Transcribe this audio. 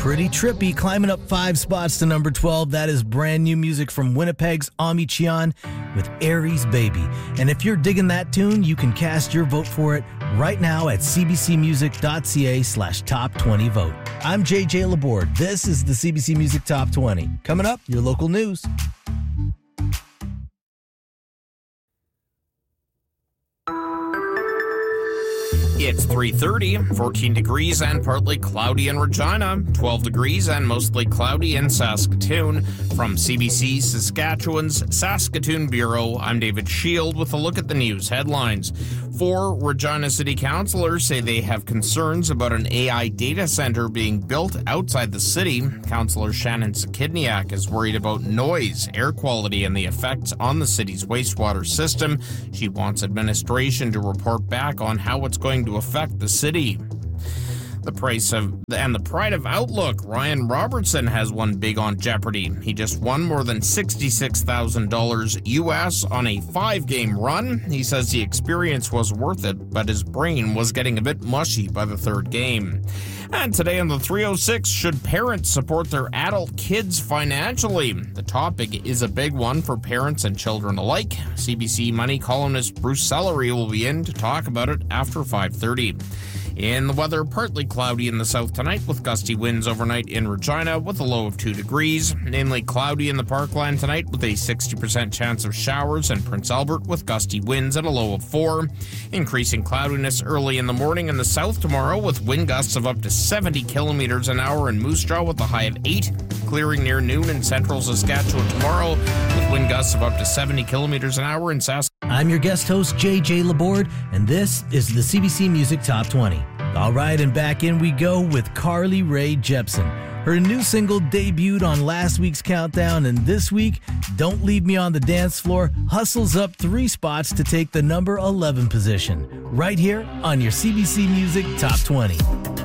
Pretty trippy, climbing up 5 spots to number 12. That is brand new music from Winnipeg's Ami Cheon with Aries Baby. And if you're digging that tune, you can cast your vote for it right now at cbcmusic.ca/top20vote. I'm JJ Laborde. This is the CBC Music Top 20. Coming up, your local news. It's 3:30, 14 degrees and partly cloudy in Regina, 12 degrees and mostly cloudy in Saskatoon. From CBC Saskatchewan's Saskatoon Bureau, I'm David Shield with a look at the news headlines. 4 Regina City councillors say they have concerns about an AI data center being built outside the city. Councillor Shannon Sakidniak is worried about noise, air quality, and the effects on the city's wastewater system. She wants administration to report back on how it's going to affect the city. The pride of Outlook. Ryan Robertson has one big on Jeopardy. He just won more than $66,000 US on a 5-game run. He says the experience was worth it, but his brain was getting a bit mushy by the 3rd game. And today on the 306, should parents support their adult kids financially? The topic is a big one for parents and children alike. CBC Money columnist Bruce Sellery will be in to talk about it after 5:30. In the weather, partly cloudy in the south tonight with gusty winds overnight in Regina with a low of 2 degrees. Mainly cloudy in the Parkland tonight with a 60% chance of showers in Prince Albert with gusty winds at a low of 4. Increasing cloudiness early in the morning in the south tomorrow with wind gusts of up to 70 kilometers an hour in Moose Jaw with a high of 8. Clearing near noon in central Saskatchewan tomorrow with wind gusts of up to 70 kilometers an hour in Saskatchewan. I'm your guest host, JJ Laborde, and this is the CBC Music Top 20. All right, and back in we go with Carly Rae Jepsen. Her new single debuted on last week's countdown, and this week, Don't Leave Me on the Dance Floor hustles up 3 spots to take the number 11 position, right here on your CBC Music Top 20.